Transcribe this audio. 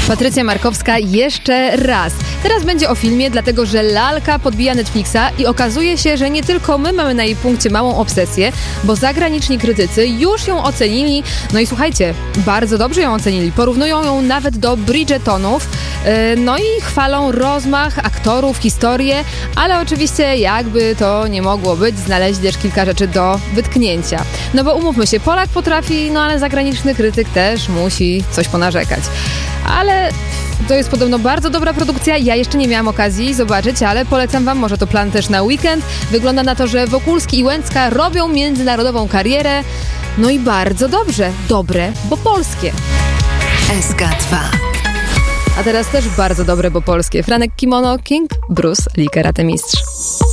Patrycja Markowska jeszcze raz. Teraz będzie o filmie, dlatego że lalka podbija Netflixa i okazuje się, że nie tylko my mamy na jej punkcie małą obsesję, bo zagraniczni krytycy już ją ocenili. No i słuchajcie, bardzo dobrze ją ocenili. Porównują ją nawet do Bridgertonów. No i chwalą rozmach aktorów, historię, ale oczywiście jakby to nie mogło być, znaleźli też kilka rzeczy do wytknięcia. No bo umówmy się, Polak potrafi, no ale zagraniczny krytyk też musi coś ponarzekać. Ale to jest podobno bardzo dobra produkcja. Ja jeszcze nie miałam okazji zobaczyć, ale polecam wam, może to plan też na weekend. Wygląda na to, że Wokulski i Łęcka robią międzynarodową karierę. No i bardzo dobrze. Dobre, bo polskie. SK2. A teraz też bardzo dobre, bo polskie. Franek Kimono, King, Bruce Lee, karate mistrz.